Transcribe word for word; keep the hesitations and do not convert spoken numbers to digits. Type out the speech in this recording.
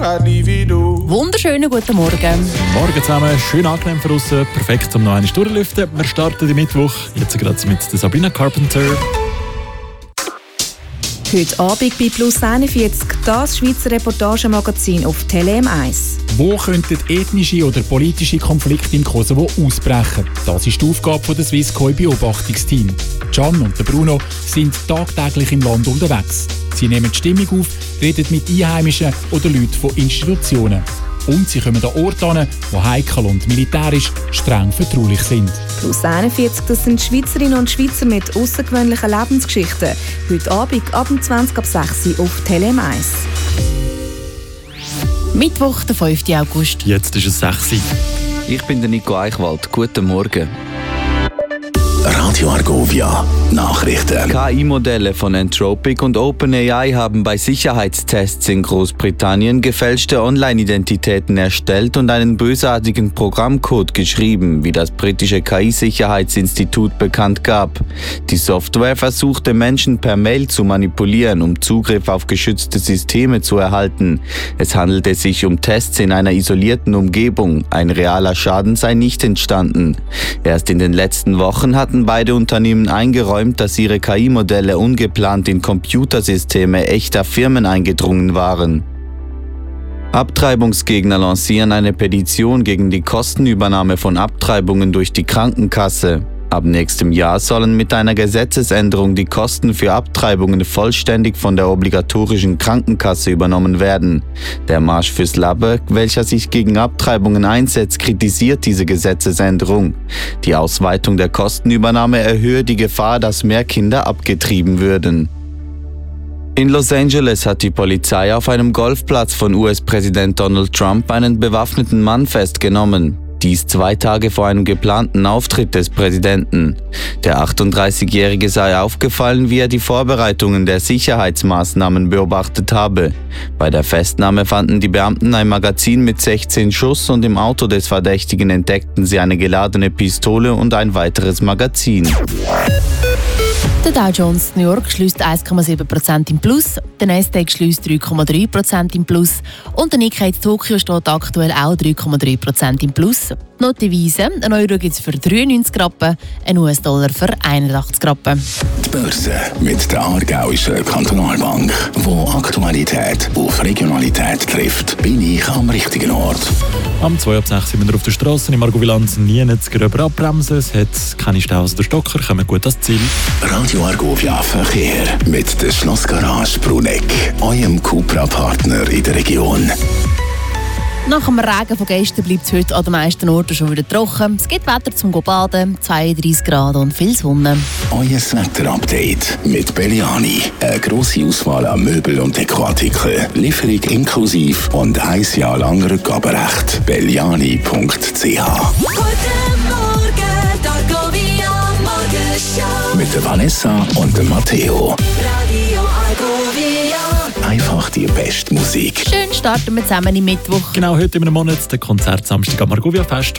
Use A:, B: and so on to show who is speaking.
A: I divido.
B: Wunderschönen guten Morgen.
C: Morgen zusammen, schön angenehm für uns, perfekt um noch eine Stunde durchlüften. Wir starten den Mittwoch, jetzt gerade mit der Sabrina Carpenter.
D: Heute Abend bei Plus einundvierzig, das Schweizer Reportagemagazin auf Tele M eins.
E: Wo könnten ethnische oder politische Konflikte im Kosovo ausbrechen? Das ist die Aufgabe des Swisscom-Beobachtungsteam. Can und Bruno sind tagtäglich im Land unterwegs. Sie nehmen die Stimmung auf, reden mit Einheimischen oder Leuten von Institutionen. Und sie kommen an Orte hin, die heikel und militärisch streng vertraulich sind.
D: Plus einundvierzig, das sind Schweizerinnen und Schweizer mit außergewöhnlichen Lebensgeschichten. Heute Abend ab zwanzig ab sechs Uhr auf Tele M eins.
B: Mittwoch, der fünften August.
C: Jetzt ist es sechs Uhr.
F: Ich bin der Nico Eichwald. Guten Morgen.
G: Radio Argovia Nachrichten.
F: K I-Modelle von Anthropic und OpenAI haben bei Sicherheitstests in Großbritannien gefälschte Online-Identitäten erstellt und einen bösartigen Programmcode geschrieben, wie das britische K I-Sicherheitsinstitut bekannt gab. Die Software versuchte Menschen per Mail zu manipulieren, um Zugriff auf geschützte Systeme zu erhalten. Es handelte sich um Tests in einer isolierten Umgebung. Ein realer Schaden sei nicht entstanden. Erst in den letzten Wochen hatten beide Unternehmen eingeräumt, dass ihre K I-Modelle ungeplant in Computersysteme echter Firmen eingedrungen waren. Abtreibungsgegner lancieren eine Petition gegen die Kostenübernahme von Abtreibungen durch die Krankenkasse. Ab nächstem Jahr sollen mit einer Gesetzesänderung die Kosten für Abtreibungen vollständig von der obligatorischen Krankenkasse übernommen werden. Der Marsch fürs Labbe, welcher sich gegen Abtreibungen einsetzt, kritisiert diese Gesetzesänderung. Die Ausweitung der Kostenübernahme erhöhe die Gefahr, dass mehr Kinder abgetrieben würden. In Los Angeles hat die Polizei auf einem Golfplatz von U S-Präsident Donald Trump einen bewaffneten Mann festgenommen. Dies zwei Tage vor einem geplanten Auftritt des Präsidenten. Der achtunddreißigjährige sei aufgefallen, wie er die Vorbereitungen der Sicherheitsmaßnahmen beobachtet habe. Bei der Festnahme fanden die Beamten ein Magazin mit sechzehn Schuss und im Auto des Verdächtigen entdeckten sie eine geladene Pistole und ein weiteres Magazin.
B: Der Dow Jones New York schließt eins Komma sieben Prozent im Plus, der Nasdaq schließt drei Komma drei Prozent im Plus und der Nikkei Tokio steht aktuell auch drei Komma drei Prozent im Plus. Die Devise: ein Euro gibt es für dreiundneunzig Rappen, ein U S-Dollar für einundachtzig Rappen.
G: Die Börse mit der Aargauischen Kantonalbank, wo Aktualität auf Regionalität trifft, bin ich am richtigen Ort.
C: Am zwei ab sechs sind wir auf der Straße im Argovilanz nie zu gröber abbremsen. Es hat keine Staus der Stocker, kommen gut ans Ziel.
G: Radio Argovia Verkehr mit der Schlossgarage Bruneck, eurem Cupra-Partner in der Region.
B: Nach dem Regen von gestern bleibt es heute an den meisten Orten schon wieder trocken. Es gibt Wetter zum Baden, zweiunddreißig Grad und viel Sonne.
G: Euer Wetter-Update mit Belliani. Eine grosse Auswahl an Möbel- und Dekoartikeln. Lieferung inklusiv und ein Jahr lang Rückgaberecht. belliani punkt c h.
H: Guten Morgen, Argovia Morgenshow.
G: Mit der Vanessa und dem Matteo.
H: Radio Argovia.
G: Einfach die beste Musik.
B: Schön starten wir zusammen im Mittwoch.
C: Genau heute in einem Monat der Konzert Samstag am Argovia Fest.